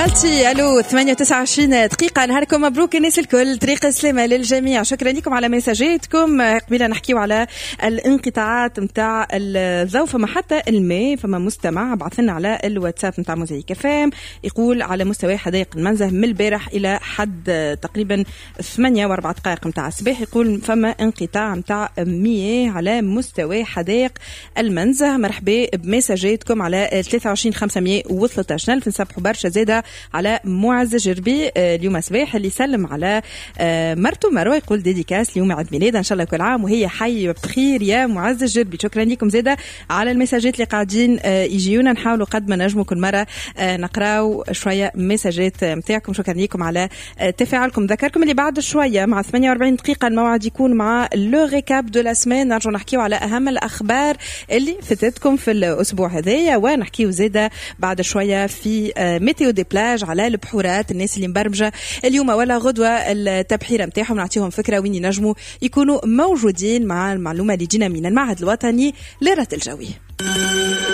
بالتي. الو 28 دقيقة. نهاركم مبروك الناس الكل، طريق السلامة للجميع. شكرا لكم على مساجاتكم. قبيلة نحكيو على الانقطاعات متاع الضوء، فما حتى الماء. فما مستمع بعثنا على الواتساب متاع موزايك فام يقول على مستوى حدائق المنزه من البارح إلى حد تقريبا 8:04 متاع الصباح، يقول فما انقطاع متاع مياه على مستوى حدائق المنزه. مرحبا بمساجاتكم على 23 513. نلف نسبحوا برشا زادة على معز جربي اليوم صباح اللي سلم على مرته مروه، يقول ديديكاس اليوم عيد ميلادها، ان شاء الله كل عام وهي حي بخير يا معز جربي. شكرا لكم زادة على المساجات اللي قاعدين يجيونا، نحاولوا قد ما نجموا كل مرة نقراو شوية مساجات متاعكم. شكرا لكم على تفاعلكم. ذكركم اللي بعد شوية مع 48 دقيقة الموعد يكون مع لو ريكاب دو لا سمان، نرجع نحكيو على أهم الأخبار اللي فتتكم في الأسبوع هذايا، ونحكيو زادة بعد شوية في ميتيو دي بلاج على البحورات، الناس اللي مبرمجة اليوم ولا غدوة التبحيرة متاعهم، نعطيهم فكرة وين ينجموا يكونوا موجودين مع المعلومة اللي جينا من المعهد الوطني للرات الجوي.